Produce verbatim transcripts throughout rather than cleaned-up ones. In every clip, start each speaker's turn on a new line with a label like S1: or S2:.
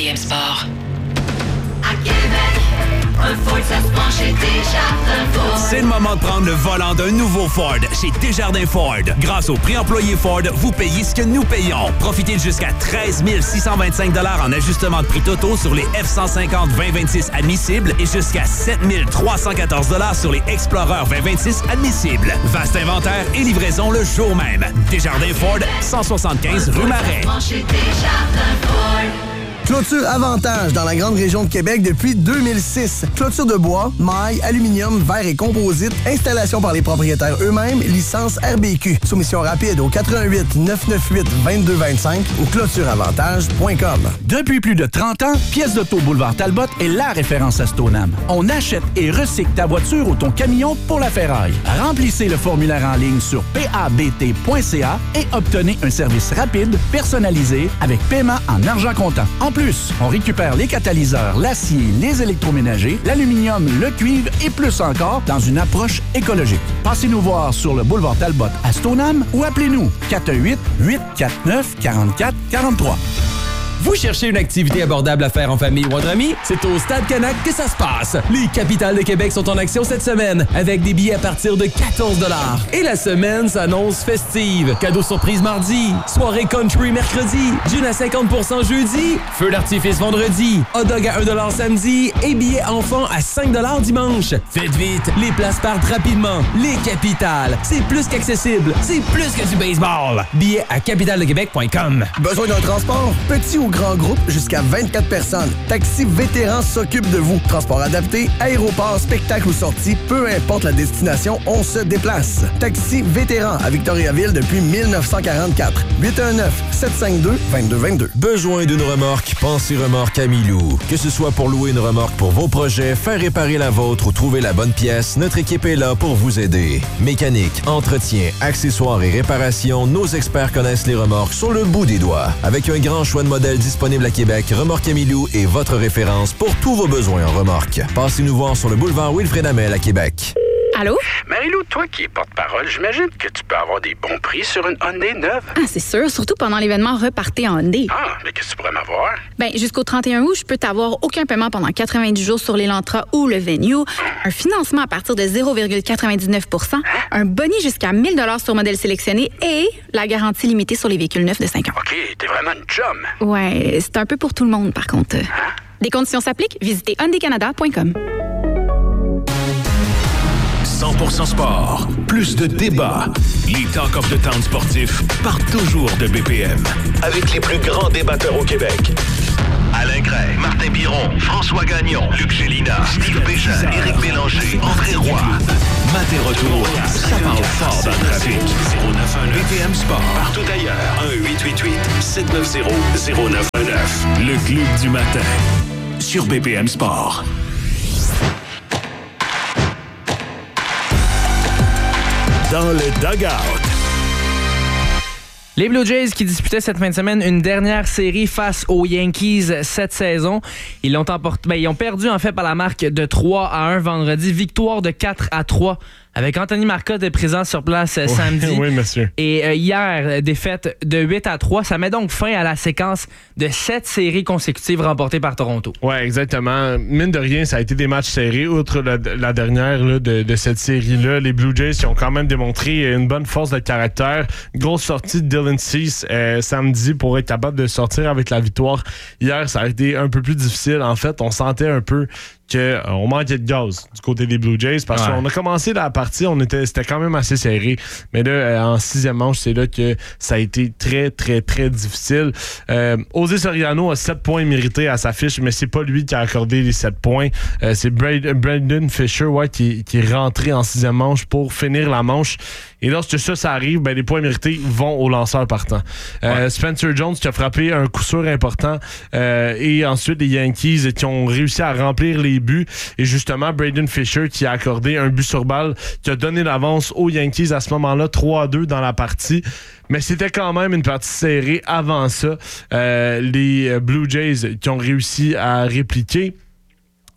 S1: M Sport.
S2: À Québec, un Ford, ça se penche chez Desjardins Ford.
S3: C'est le moment de prendre le volant d'un nouveau Ford chez Desjardins Ford. Grâce au prix employé Ford, vous payez ce que nous payons. Profitez de jusqu'à treize mille six cent vingt-cinq dollars en ajustement de prix totaux sur les F cent cinquante vingt vingt-six admissibles et jusqu'à sept mille trois cent quatorze dollars sur les Explorer vingt vingt-six admissibles. Vaste inventaire et livraison le jour même. Desjardins Ford, cent soixante-quinze rue Marais.
S4: Clôture Avantage dans la grande région de Québec depuis deux mille six. Clôture de bois, maille, aluminium, verre et composite. Installation par les propriétaires eux-mêmes. Licence R B Q. Soumission rapide au quatre un huit neuf neuf huit deux deux deux cinq ou clôtureavantage point com.
S5: Depuis plus de trente ans, Pièces d'auto Boulevard Talbot est la référence à Stoneham. On achète et recycle ta voiture ou ton camion pour la ferraille. Remplissez le formulaire en ligne sur p a b t point c a et obtenez un service rapide, personnalisé, avec paiement en argent comptant. En plus, on récupère les catalyseurs, l'acier, les électroménagers, l'aluminium, le cuivre et plus encore dans une approche écologique. Passez-nous voir sur le boulevard Talbot à Stoneham ou appelez-nous quatre un huit huit quatre neuf quatre quatre quatre trois.
S6: Vous cherchez une activité abordable à faire en famille ou entre amis? C'est au Stade Canac que ça se passe. Les Capitales de Québec sont en action cette semaine avec des billets à partir de quatorze dollars. Et la semaine s'annonce festive. Cadeaux surprise mardi, soirée country mercredi, gin à cinquante pour cent jeudi, feu d'artifice vendredi, hot dog à un dollar samedi et billets enfants à cinq dollars dimanche. Faites vite, les places partent rapidement. Les Capitales, c'est plus qu'accessible, c'est plus que du baseball. Billets à capitale de québec point com.
S4: Besoin d'un transport? Petit ou grand groupe, jusqu'à vingt-quatre personnes. Taxi Vétéran s'occupe de vous. Transport adapté, aéroport, spectacle ou sortie, peu importe la destination, on se déplace. Taxi Vétéran à Victoriaville depuis dix-neuf cent quarante-quatre. huit un neuf sept cinq deux deux deux deux deux.
S7: Besoin d'une remorque? Pensez Remorque Amilou. Que ce soit pour louer une remorque pour vos projets, faire réparer la vôtre ou trouver la bonne pièce, notre équipe est là pour vous aider. Mécanique, entretien, accessoires et réparations, nos experts connaissent les remorques sur le bout des doigts. Avec un grand choix de modèles disponible à Québec, Remorque Amilou est votre référence pour tous vos besoins en remorque. Passez-nous voir sur le boulevard Wilfrid Hamel à Québec.
S8: Allô?
S9: Marie-Lou, toi qui es porte-parole, j'imagine que tu peux avoir des bons prix sur une Hyundai neuve.
S8: Ah, c'est sûr, surtout pendant l'événement Repartez en Hyundai.
S9: Ah, mais qu'est-ce que tu pourrais m'avoir?
S8: Ben, jusqu'au trente et un août, je peux t'avoir aucun paiement pendant quatre-vingt-dix jours sur l'Elantra ou le Venue, un financement à partir de zéro virgule quatre-vingt-dix-neuf pour cent, hein? Un boni jusqu'à mille dollars sur modèle sélectionné et la garantie limitée sur les véhicules neufs de cinq ans.
S9: OK, t'es vraiment une chum.
S8: Ouais, c'est un peu pour tout le monde, par contre. Hein? Des conditions s'appliquent. Visitez hyundai canada point com.
S10: cent pour cent sport, plus de débats. Les Talk of the Town sportifs partent toujours de B P M. Avec les plus grands débatteurs au Québec.
S11: Alain Gray, Martin Biron, François Gagnon, Luc Gélina, Steve Bégin, Éric Bélanger, André Roy.
S10: Matin retour, ça parle fort dans le trafic. zéro neuf un neuf B P M Sport. Partout ailleurs, un huit huit huit sept neuf zéro zéro neuf un neuf. Le Club du matin, sur B P M Sport. Dans le dugout.
S12: Les Blue Jays qui disputaient cette fin de semaine une dernière série face aux Yankees cette saison. Ils l'ont emporté, ben, ils ont perdu en fait par la marque de trois à un vendredi. Victoire de quatre à trois avec Anthony Marcotte présent sur place
S13: oui,
S12: samedi.
S13: Oui, monsieur.
S12: Et euh, hier, défaite de huit à trois. Ça met donc fin à la séquence de sept séries consécutives remportées par Toronto.
S13: Oui, exactement. Mine de rien, ça a été des matchs serrés. Outre la, la dernière là, de, de cette série-là, les Blue Jays qui ont quand même démontré une bonne force de caractère. Grosse sortie de Dylan Cease euh, samedi pour être capable de sortir avec la victoire. Hier, ça a été un peu plus difficile. En fait, on sentait un peu qu'on euh, manquait de gaz du côté des Blue Jays parce ouais. qu'on a commencé la partie, on était, c'était quand même assez serré. Mais là, euh, en sixième manche, c'est là que ça a été très, très, très difficile. Euh, José Soriano a sept points mérités à sa fiche, mais c'est pas lui qui a accordé les sept points. Euh, c'est Brad, Brandon Fisher ouais, qui, qui est rentré en sixième manche pour finir la manche. Et lorsque ça, ça arrive, ben, les points mérités vont au lanceur partant. Euh, ouais. Spencer Jones qui a frappé un coup sûr important euh, et ensuite les Yankees qui ont réussi à remplir les buts. Et justement, Braden Fisher qui a accordé un but sur balle qui a donné l'avance aux Yankees à ce moment-là, trois à deux dans la partie. Mais c'était quand même une partie serrée avant ça. Euh, les Blue Jays qui ont réussi à répliquer.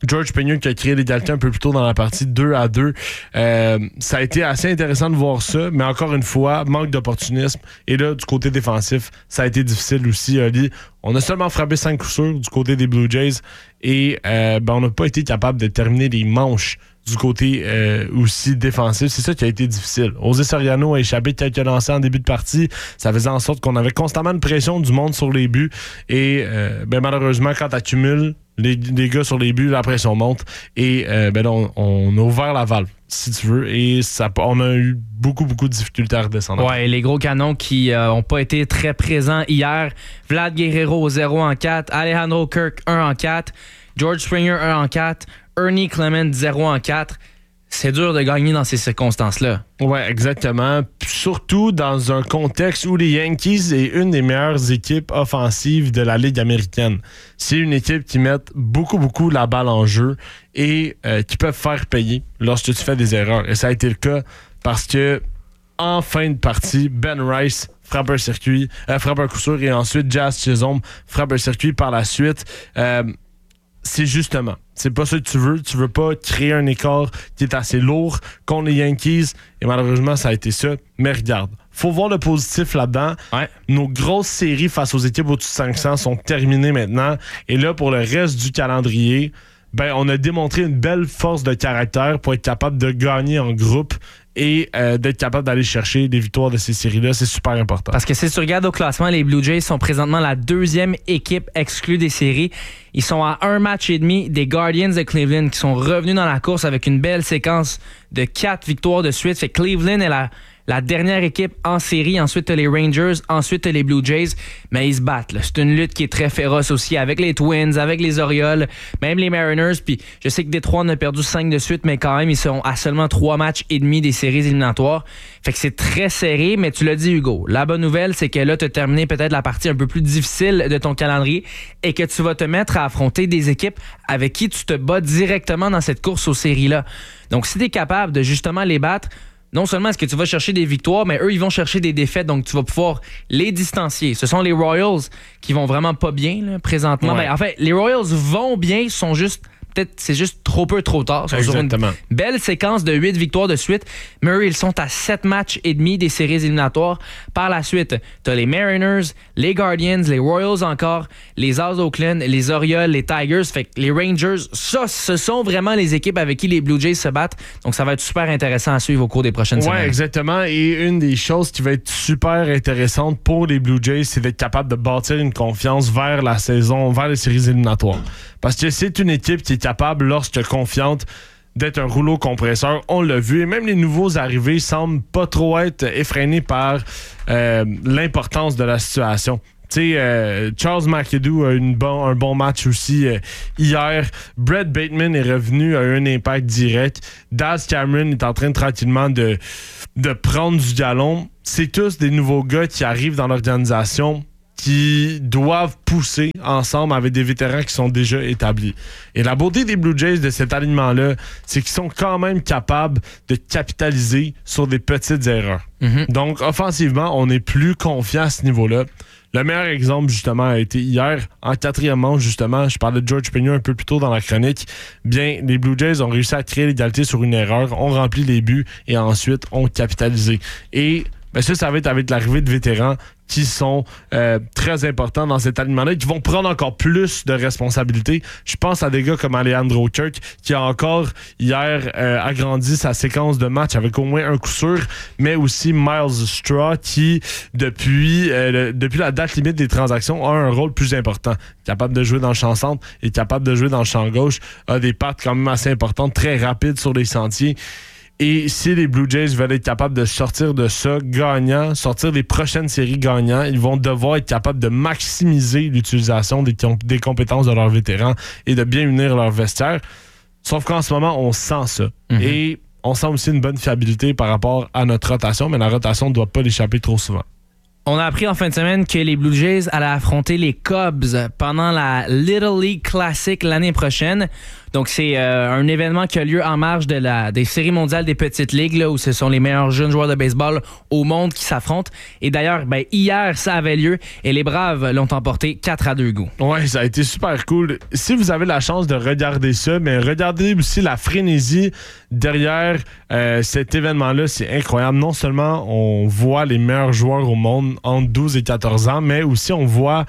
S13: George Payne qui a créé l'égalité un peu plus tôt dans la partie deux à deux. Euh, ça a été assez intéressant de voir ça, mais encore une fois, manque d'opportunisme. Et là, du côté défensif, ça a été difficile aussi, Oli. On a seulement frappé cinq coups sûrs du côté des Blue Jays et euh, ben, on n'a pas été capable de terminer les manches du côté euh, aussi défensif. C'est ça qui a été difficile. José Soriano a échappé quelques lancers en début de partie. Ça faisait en sorte qu'on avait constamment une pression du monde sur les buts. Et euh, ben, malheureusement, quand tu accumules les, les gars sur les buts, la pression monte. Et euh, ben là, on, on a ouvert la valve, si tu veux. Et ça, on a eu beaucoup, beaucoup de difficultés à redescendre.
S12: Ouais, les gros canons qui n'ont euh, pas été très présents hier. Vlad Guerrero, zéro en quatre. Alejandro Kirk, un en quatre. George Springer, un en quatre. Ernie Clement, zéro en quatre. C'est dur de gagner dans ces circonstances-là.
S13: Oui, exactement. Surtout dans un contexte où les Yankees est une des meilleures équipes offensives de la Ligue américaine. C'est une équipe qui met beaucoup, beaucoup la balle en jeu et euh, qui peuvent faire payer lorsque tu fais des erreurs. Et ça a été le cas parce que en fin de partie, Ben Rice frappe un circuit, euh, frappe un coup sûr et ensuite Jazz Chisholm frappe un circuit par la suite. Euh, c'est justement, c'est pas ça que tu veux. Tu veux pas créer un écart qui est assez lourd contre les Yankees. Et malheureusement, ça a été ça. Mais regarde, faut voir le positif là-dedans.
S12: Ouais.
S13: Nos grosses séries face aux équipes au-dessus de cinq cents sont terminées maintenant. Et là, pour le reste du calendrier, ben, on a démontré une belle force de caractère pour être capable de gagner en groupe et euh, d'être capable d'aller chercher des victoires de ces séries-là. C'est super important.
S12: Parce que si tu regardes au classement, les Blue Jays sont présentement la deuxième équipe exclue des séries. Ils sont à un match et demi des Guardians de Cleveland qui sont revenus dans la course avec une belle séquence de quatre victoires de suite. Fait que Cleveland est la, la dernière équipe en série. Ensuite, t'as les Rangers. Ensuite, t'as les Blue Jays. Mais ils se battent. Là. C'est une lutte qui est très féroce aussi avec les Twins, avec les Orioles, même les Mariners. Puis je sais que Détroit en a perdu cinq de suite, mais quand même, ils sont à seulement trois matchs et demi des séries éliminatoires. Fait que c'est très serré, mais tu l'as dit, Hugo. La bonne nouvelle, c'est que là, tu as terminé peut-être la partie un peu plus difficile de ton calendrier et que tu vas te mettre à affronter des équipes avec qui tu te bats directement dans cette course aux séries-là. Donc, si tu es capable de justement les battre, non seulement est-ce que tu vas chercher des victoires, mais eux, ils vont chercher des défaites, donc tu vas pouvoir les distancier. Ce sont les Royals qui vont vraiment pas bien là, présentement.
S13: Ouais.
S12: Ben, en fait, les Royals vont bien, sont juste... Peut-être c'est juste trop peu, trop tard. Ils sont sur une belle séquence de huit victoires de suite. Mais eux, ils sont à sept matchs et demi des séries éliminatoires. Par la suite, tu as les Mariners, les Guardians, les Royals encore, les As d'Oakland, les Orioles, les Tigers. Fait que les Rangers, ça, ce sont vraiment les équipes avec qui les Blue Jays se battent. Donc, ça va être super intéressant à suivre au cours des prochaines
S13: ouais,
S12: semaines.
S13: Oui, exactement. Et une des choses qui va être super intéressante pour les Blue Jays, c'est d'être capable de bâtir une confiance vers la saison, vers les séries éliminatoires. Parce que c'est une équipe qui est capable, lorsque confiante, d'être un rouleau compresseur. On l'a vu. Et même les nouveaux arrivés semblent pas trop être effrénés par euh, l'importance de la situation. Tu sais, euh, Charles McAdoo a une bon, un bon match aussi euh, hier. Brett Bateman est revenu à un impact direct. Daz Cameron est en train de, tranquillement de, de prendre du galon. C'est tous des nouveaux gars qui arrivent dans l'organisation qui doivent pousser ensemble avec des vétérans qui sont déjà établis. Et la beauté des Blue Jays de cet alignement-là, c'est qu'ils sont quand même capables de capitaliser sur des petites erreurs. Mm-hmm. Donc, offensivement, on est plus confiant à ce niveau-là. Le meilleur exemple, justement, a été hier, en quatrième manche, justement, je parlais de George Payne un peu plus tôt dans la chronique. Bien, les Blue Jays ont réussi à créer l'égalité sur une erreur, ont rempli les buts et ensuite ont capitalisé. Et ben ça, ça va être avec l'arrivée de vétérans qui sont euh, très importants dans cet alignement-là, qui vont prendre encore plus de responsabilités. Je pense à des gars comme Alejandro Kirk, qui a encore hier euh, agrandi sa séquence de match avec au moins un coup sûr, mais aussi Miles Straw, qui, depuis, euh, le, depuis la date limite des transactions, a un rôle plus important. Capable de jouer dans le champ centre et capable de jouer dans le champ gauche, a des pattes quand même assez importantes, très rapides sur les sentiers. Et si les Blue Jays veulent être capables de sortir de ça gagnant, sortir des prochaines séries gagnants, ils vont devoir être capables de maximiser l'utilisation des, des compétences de leurs vétérans et de bien unir leur vestiaire. Sauf qu'en ce moment, on sent ça. Mm-hmm. Et on sent aussi une bonne fiabilité par rapport à notre rotation, mais la rotation ne doit pas l'échapper trop souvent.
S12: On a appris en fin de semaine que les Blue Jays allaient affronter les Cubs pendant la Little League Classic l'année prochaine. Donc, c'est euh, un événement qui a lieu en marge de la, des séries mondiales des petites ligues, là, où ce sont les meilleurs jeunes joueurs de baseball au monde qui s'affrontent. Et d'ailleurs, ben, hier, ça avait lieu et les Braves l'ont emporté quatre à deux goûts.
S13: Ouais, ça a été super cool. Si vous avez la chance de regarder ça, mais regardez aussi la frénésie derrière euh, cet événement-là. C'est incroyable. Non seulement on voit les meilleurs joueurs au monde entre douze et quatorze ans, mais aussi on voit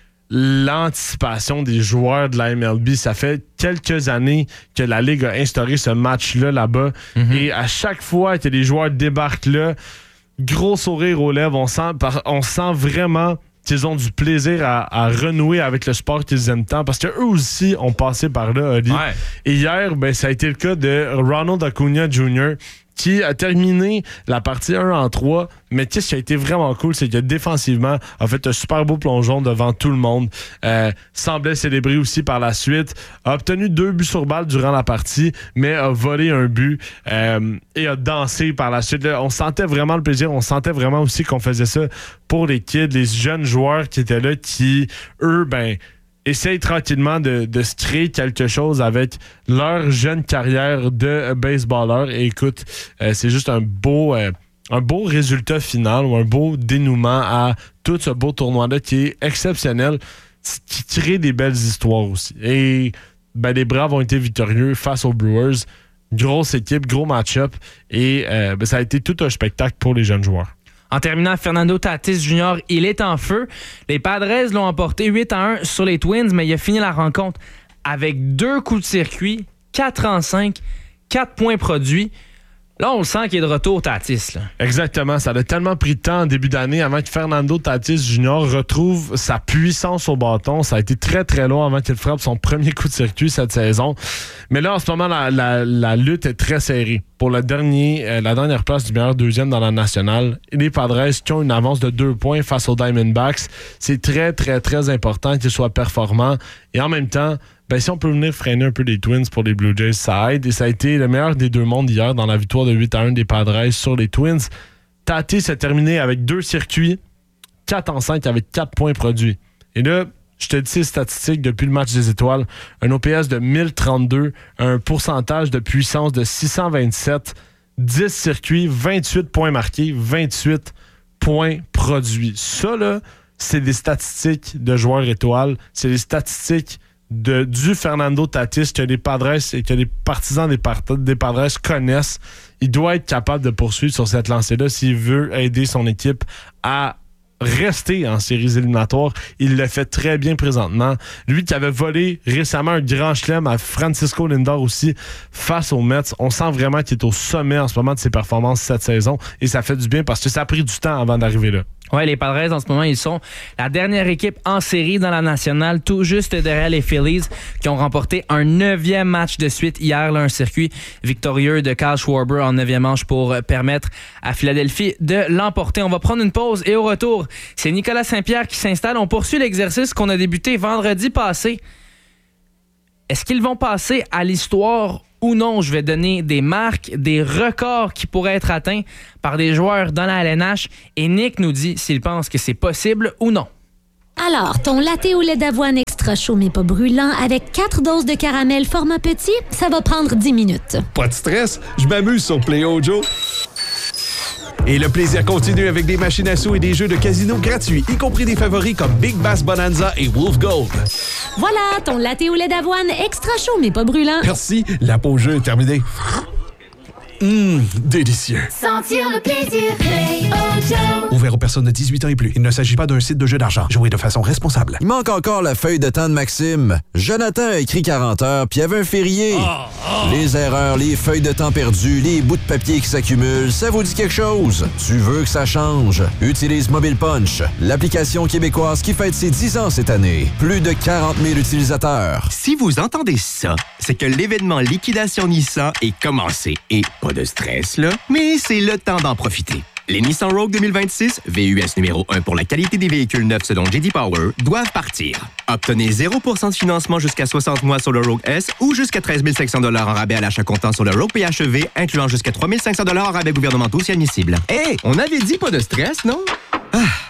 S13: l'anticipation des joueurs de la M L B. Ça fait quelques années que la Ligue a instauré ce match-là là-bas. Mm-hmm. Et à chaque fois que les joueurs débarquent là, gros sourire aux lèvres, on sent, on sent vraiment qu'ils ont du plaisir à, à renouer avec le sport qu'ils aiment tant, parce qu'eux aussi ont passé par là, Oli. Ouais. Et hier, ben, ça a été le cas de Ronald Acuna junior, qui a terminé la partie un en trois, mais ce qui a été vraiment cool, c'est que défensivement, a fait un super beau plongeon devant tout le monde, euh, semblait célébrer aussi par la suite, a obtenu deux buts sur balle durant la partie, mais a volé un but euh, et a dansé par la suite. Là, on sentait vraiment le plaisir, on sentait vraiment aussi qu'on faisait ça pour les kids, les jeunes joueurs qui étaient là, qui, eux, ben... essayent tranquillement de, de se créer quelque chose avec leur jeune carrière de baseballeur. Et écoute, euh, c'est juste un beau, euh, un beau résultat final ou un beau dénouement à tout ce beau tournoi-là qui est exceptionnel, qui crée des belles histoires aussi. Et ben, les Braves ont été victorieux face aux Brewers. Grosse équipe, gros match-up. Et euh, ben, ça a été tout un spectacle pour les jeunes joueurs.
S12: En terminant, Fernando Tatis junior, il est en feu. Les Padres l'ont emporté huit à un sur les Twins, mais il a fini la rencontre avec deux coups de circuit, quatre en cinq, quatre points produits. Là, on le sent qu'il est de retour, Tatis. Là.
S13: Exactement. Ça a tellement pris de temps en début d'année avant que Fernando Tatis junior retrouve sa puissance au bâton. Ça a été très, très long avant qu'il frappe son premier coup de circuit cette saison. Mais là, en ce moment, la, la, la lutte est très serrée. Pour le dernier, euh, la dernière place du meilleur deuxième dans la nationale, et les Padres qui ont une avance de deux points face aux Diamondbacks. C'est très, très, très important qu'ils soient performants. Et en même temps, ben, si on peut venir freiner un peu les Twins pour les Blue Jays, ça aide. Et ça a été le meilleur des deux mondes hier dans la victoire de huit à un des Padres sur les Twins. Tatis s'est terminé avec deux circuits, quatre en cinq avec quatre points produits. Et là, je te dis ces statistiques depuis le match des étoiles. Un O P S de mille trente-deux, un pourcentage de puissance de six cent vingt-sept, dix circuits, vingt-huit points marqués, vingt-huit points produits. Ça, là, c'est des statistiques de joueurs étoiles. C'est des statistiques de, du Fernando Tatis que les Padres et que les partisans des, part- des Padres connaissent. Il doit être capable de poursuivre sur cette lancée-là s'il veut aider son équipe à rester en séries éliminatoires. Il le fait très bien présentement. Lui qui avait volé récemment un grand chelem à Francisco Lindor aussi face aux Mets. On sent vraiment qu'il est au sommet en ce moment de ses performances cette saison et ça fait du bien parce que ça a pris du temps avant d'arriver là.
S12: Oui, les Padres, en ce moment, ils sont la dernière équipe en série dans la nationale, tout juste derrière les Phillies, qui ont remporté un neuvième match de suite hier, là, un circuit victorieux de Kyle Schwarber en neuvième manche pour permettre à Philadelphie de l'emporter. On va prendre une pause et au retour, c'est Nicolas Saint-Pierre qui s'installe. On poursuit l'exercice qu'on a débuté vendredi passé. Est-ce qu'ils vont passer à l'histoire ou non? Je vais donner des marques, des records qui pourraient être atteints par des joueurs dans la L N H et Nick nous dit s'il pense que c'est possible ou non.
S1: Alors, ton latte au lait d'avoine extra chaud mais pas brûlant avec quatre doses de caramel format petit, ça va prendre dix minutes.
S14: Pas de stress, je m'amuse sur PlayOjo. Et le plaisir continue avec des machines à sous et des jeux de casino gratuits, y compris des favoris comme Big Bass Bonanza et Wolf Gold.
S1: Voilà, ton latte au lait d'avoine extra chaud mais pas brûlant.
S14: Merci, la pause jeu est terminée. Hum, délicieux.
S2: Sentir le plaisir, PlayOjo.
S14: Ouvert aux personnes de dix-huit ans et plus. Il ne s'agit pas d'un site de jeu d'argent. Jouez de façon responsable.
S7: Il manque encore la feuille de temps de Maxime. Jonathan a écrit quarante heures, puis il y avait un férié. Oh, oh. Les erreurs, les feuilles de temps perdues, les bouts de papier qui s'accumulent, ça vous dit quelque chose? Tu veux que ça change? Utilise Mobile Punch, l'application québécoise qui fête ses dix ans cette année. Plus de quarante mille utilisateurs.
S15: Si vous entendez ça, c'est que l'événement Liquidation Nissan est commencé. Et pas de stress, là, mais c'est le temps d'en profiter. Les Nissan Rogue deux mille vingt-six, V U S numéro un pour la qualité des véhicules neufs selon J D Power, doivent partir. Obtenez zéro pour cent de financement jusqu'à soixante mois sur le Rogue S ou jusqu'à treize mille cinq cents dollars en rabais à l'achat comptant sur le Rogue P H E V, incluant jusqu'à trois mille cinq cents dollars en rabais gouvernementaux si admissible. Hé, hey, on avait dit pas de stress, non? Ah.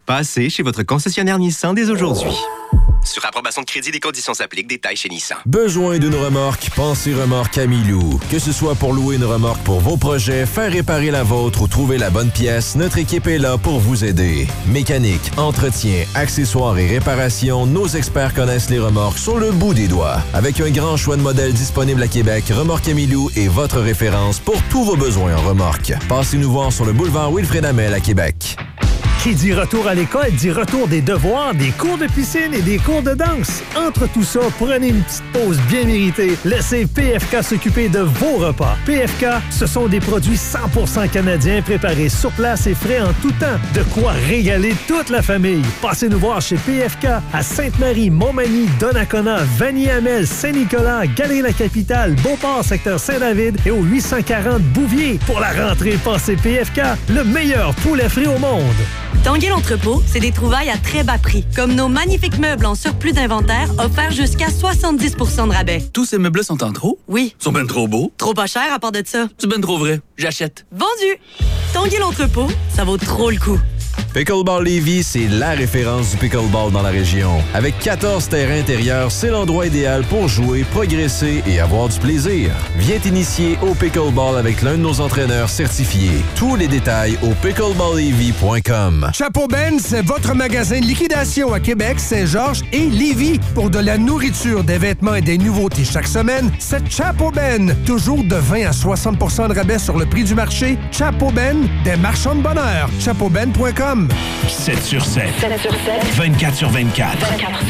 S15: Passez chez votre concessionnaire Nissan dès aujourd'hui. Sur approbation de crédit, des conditions s'appliquent. Détails chez Nissan.
S7: Besoin d'une remorque? Pensez Remorque Camilou. Que ce soit pour louer une remorque pour vos projets, faire réparer la vôtre ou trouver la bonne pièce, notre équipe est là pour vous aider. Mécanique, entretien, accessoires et réparation, nos experts connaissent les remorques sur le bout des doigts. Avec un grand choix de modèles disponibles à Québec, Remorque Camilou est votre référence pour tous vos besoins en remorque. Passez-nous voir sur le boulevard Wilfrid Hamel à Québec.
S16: Qui dit retour à l'école dit retour des devoirs, des cours de piscine et des cours de danse. Entre tout ça, prenez une petite pause bien méritée. Laissez P F K s'occuper de vos repas. P F K, ce sont des produits cent pour cent canadiens préparés sur place et frais en tout temps. De quoi régaler toute la famille. Passez nous voir chez P F K à Sainte-Marie, Montmagny, Donnacona, Vanier-Hamel, Saint-Nicolas, Galerie-la-Capitale, Beauport, secteur Saint-David et au huit cent quarante Bouvier. Pour la rentrée, passez P F K, le meilleur poulet frit au monde.
S17: Tanguay l'entrepôt, c'est des trouvailles à très bas prix, comme nos magnifiques meubles en surplus d'inventaire offerts jusqu'à soixante-dix pour cent de rabais.
S18: Tous ces meubles sont en trop?
S17: Oui.
S18: Ils sont ben trop beaux?
S17: Trop pas cher à part de ça.
S18: C'est ben trop vrai. J'achète.
S17: Vendu! Tanguay l'entrepôt, ça vaut trop le coup.
S7: Pickleball Lévis, c'est la référence du pickleball dans la région. Avec quatorze terrains intérieurs, c'est l'endroit idéal pour jouer, progresser et avoir du plaisir. Viens t'initier au pickleball avec l'un de nos entraîneurs certifiés. Tous les détails au pickleball lévis point com.
S19: Chapeau Ben, c'est votre magasin de liquidation à Québec, Saint-Georges et Lévis. Pour de la nourriture, des vêtements et des nouveautés chaque semaine, c'est Chapeau Ben. Toujours de vingt à soixante pour cent de rabais sur le prix du marché. Chapeau Ben, des marchands de bonheur. chapeau ben point com.
S10: sept sur sept.
S2: sept sur sept.
S10: vingt-quatre sur vingt-quatre.
S2: vingt-quatre